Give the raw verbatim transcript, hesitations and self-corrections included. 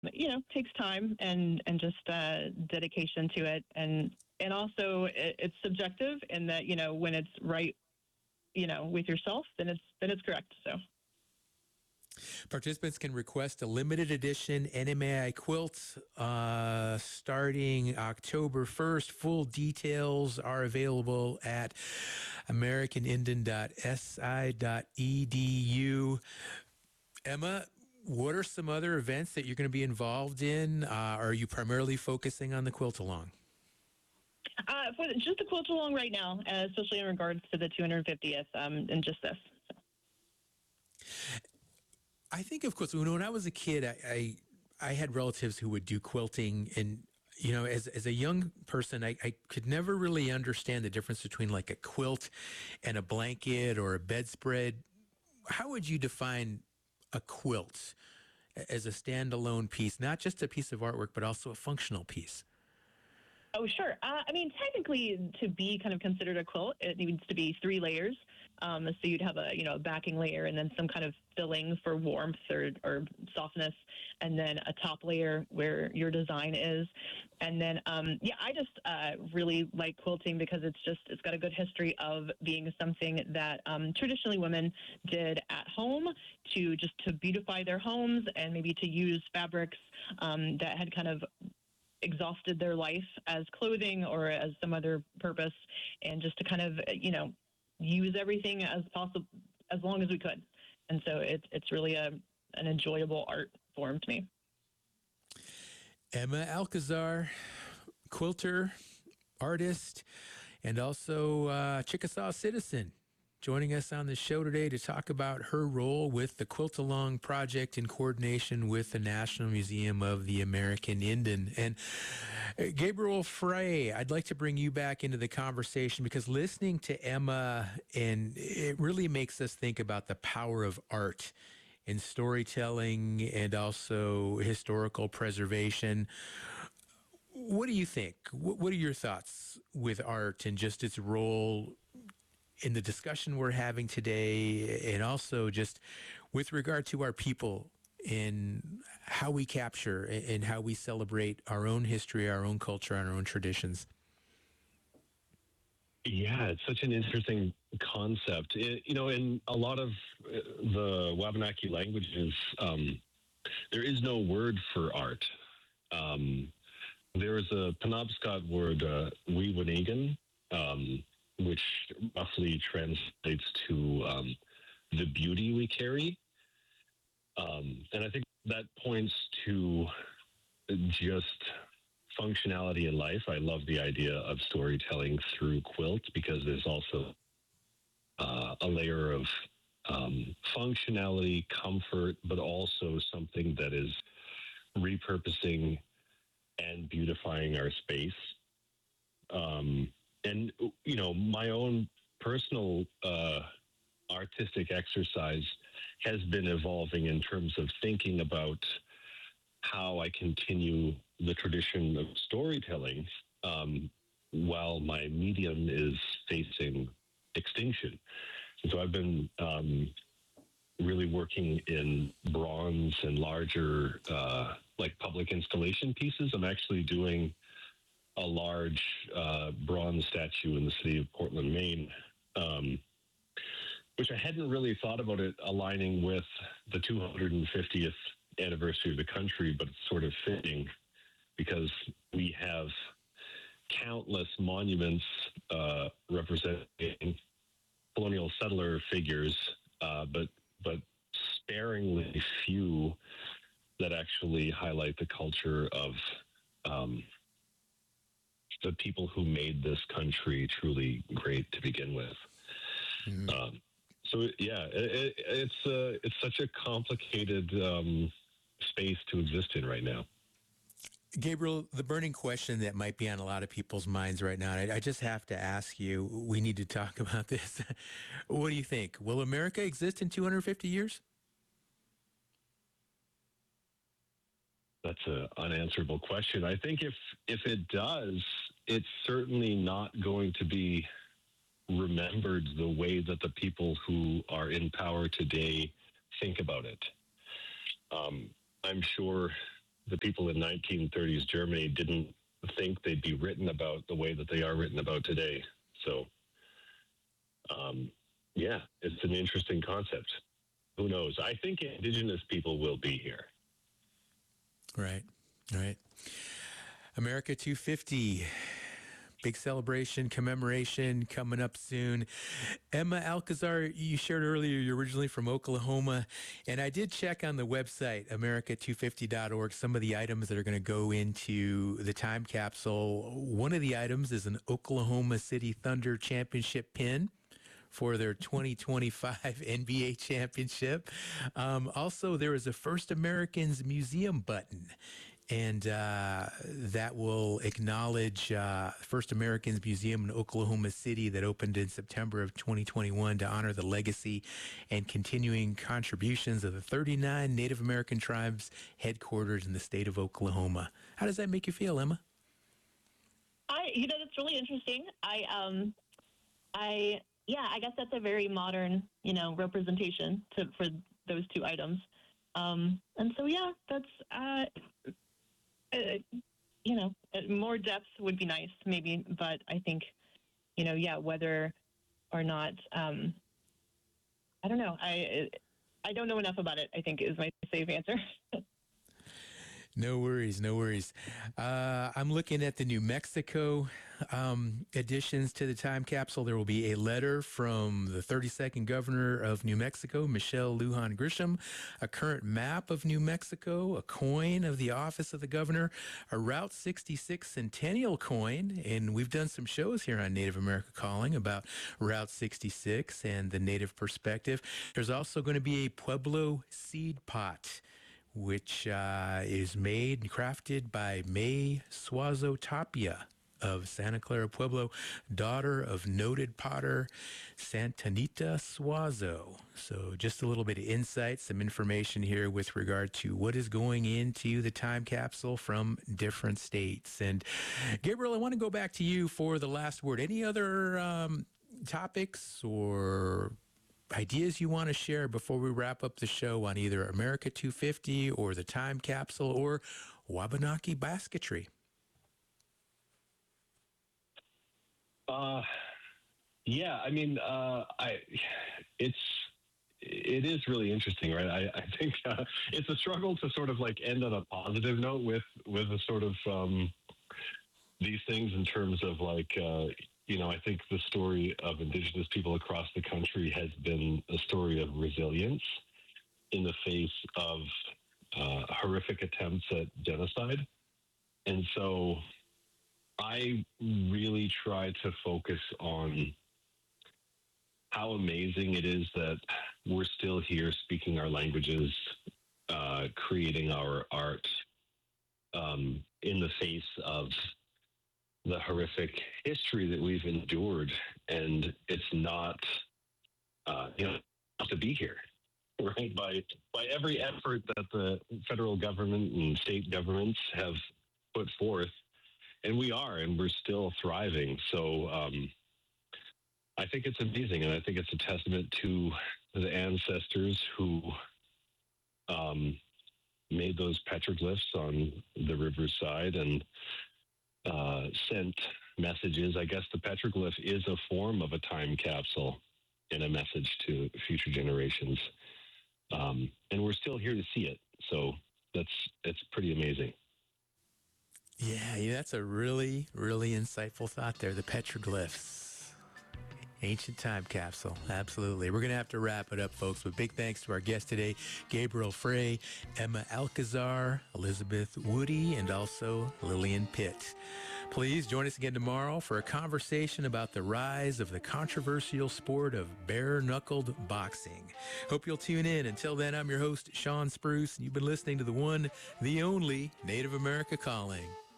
you know, takes time and and just uh, dedication to it, and and also it, it's subjective in that, you know, when it's right, you know, with yourself, then it's then it's correct. So. Participants can request a limited edition N M A I quilt uh, starting October first. Full details are available at american indian dot s i dot e d u. Emma, what are some other events that you're going to be involved in? Uh, are you primarily focusing on the quilt along? Uh, for the, just the quilt along right now, uh, especially in regards to the two hundred fiftieth, um, and just this. So. I think of quilts. When I was a kid, I, I I had relatives who would do quilting, and you know, as as a young person, I, I could never really understand the difference between like a quilt and a blanket or a bedspread. How would you define a quilt as a standalone piece, not just a piece of artwork, but also a functional piece? Oh, sure. Uh, I mean, technically, to be kind of considered a quilt, it needs to be three layers. Um, so you'd have a, you know, a backing layer and then some kind of filling for warmth or, or softness, and then a top layer where your design is. And then, um, yeah, I just uh, really like quilting because it's just, it's got a good history of being something that um, traditionally women did at home to just to beautify their homes and maybe to use fabrics um, that had kind of exhausted their life as clothing or as some other purpose, and just to kind of, you know, use everything as possible as long as we could. And so it's it's really a an enjoyable art form to me. Emma Alcazar, quilter, artist, and also uh, Chickasaw citizen, joining us on the show today to talk about her role with the Quilt Along Project in coordination with the National Museum of the American Indian. And uh, Gabriel Frey, I'd like to bring you back into the conversation because listening to Emma, and it really makes us think about the power of art in storytelling and also historical preservation. What do you think? What are your thoughts with art and just its role in the discussion we're having today, and also just with regard to our people and how we capture and how we celebrate our own history, our own culture, and our own traditions? Yeah, it's such an interesting concept. It, you know, in a lot of the Wabanaki languages, um, there is no word for art. Um, there is a Penobscot word, uh, Wiwanigan, um, which roughly translates to um, the beauty we carry. Um, and I think that points to just functionality in life. I love the idea of storytelling through quilt because there's also uh, a layer of um, functionality, comfort, but also something that is repurposing and beautifying our space. Um, and, you know, my own personal uh, artistic exercise has been evolving in terms of thinking about how I continue the tradition of storytelling um, while my medium is facing extinction. And so I've been um, really working in bronze and larger, uh, like public installation pieces. I'm actually doing a large uh, bronze statue in the city of Portland, Maine, um, which I hadn't really thought about it aligning with the two hundred fiftieth anniversary of the country, but it's sort of fitting because we have countless monuments uh, representing colonial settler figures, uh, but but sparingly few that actually highlight the culture of um, the people who made this country truly great to begin with. Mm-hmm. Um, so yeah, it, it, it's uh, it's such a complicated um, space to exist in right now. Gabriel, the burning question that might be on a lot of people's minds right now, I, I just have to ask you, we need to talk about this. What do you think? Will America exist in two hundred fifty years? That's an unanswerable question. I think if if it does, it's certainly not going to be remembered the way that the people who are in power today think about it. Um, I'm sure the people in nineteen thirties Germany didn't think they'd be written about the way that they are written about today. So, um, yeah, it's an interesting concept. Who knows? I think Indigenous people will be here. Right, right. America two fifty. Big celebration, commemoration coming up soon. Emma Alcazar, you shared earlier you're originally from Oklahoma, and I did check on the website, America two fifty dot org, some of the items that are going to go into the time capsule. One of the items is an Oklahoma City Thunder championship pin for their twenty twenty-five N B A championship. Um, also, there is a First Americans Museum button. And uh, that will acknowledge uh, First Americans Museum in Oklahoma City that opened in September of twenty twenty-one to honor the legacy and continuing contributions of the thirty-nine Native American tribes headquartered in the state of Oklahoma. How does that make you feel, Emma? I, you know, that's really interesting. I, um, I, yeah, I guess that's a very modern, you know, representation to, for those two items. Um, and so, yeah, that's, uh, Uh, you know, more depth would be nice, maybe, but I think, you know, yeah, whether or not, um, I don't know. I I don't know enough about it, I think, is my safe answer. No worries, no worries. Uh, I'm looking at the New Mexico um, additions to the time capsule. There will be a letter from the thirty-second governor of New Mexico, Michelle Lujan Grisham, a current map of New Mexico, a coin of the office of the governor, a Route sixty-six Centennial coin, and we've done some shows here on Native America Calling about Route sixty-six and the Native perspective. There's also going to be a Pueblo seed pot, which uh, is made and crafted by May Suazo Tapia of Santa Clara Pueblo, daughter of noted potter Santanita Suazo. So just a little bit of insight, some information here with regard to what is going into the time capsule from different states. And Gabriel, I want to go back to you for the last word. Any other um, topics or ideas you want to share before we wrap up the show on either America two fifty or the time capsule or Wabanaki basketry? Uh, yeah, I mean, uh, I, it's, it is really interesting, right? I, I think uh, it's a struggle to sort of like end on a positive note with, with a sort of, um, these things in terms of like, uh, you know, I think the story of Indigenous people across the country has been a story of resilience in the face of uh, horrific attempts at genocide. And so I really try to focus on how amazing it is that we're still here speaking our languages, uh, creating our art um, in the face of the horrific history that we've endured. And it's not, uh, you know, to be here, right? By, by every effort that the federal government and state governments have put forth, and we are, and we're still thriving. So um, I think it's amazing. And I think it's a testament to the ancestors who um, made those petroglyphs on the riverside and uh, sent messages. I guess the petroglyph is a form of a time capsule and a message to future generations. Um, and we're still here to see it. So that's, it's pretty amazing. Yeah, yeah, that's a really, really insightful thought there. The petroglyphs. Ancient time capsule. Absolutely. We're going to have to wrap it up, folks. But big thanks to our guest today, Gabriel Frey, Emma Alcazar, Elizabeth Woody, and also Lillian Pitt. Please join us again tomorrow for a conversation about the rise of the controversial sport of bare-knuckled boxing. Hope you'll tune in. Until then, I'm your host, Sean Spruce, and you've been listening to the one, the only Native America Calling.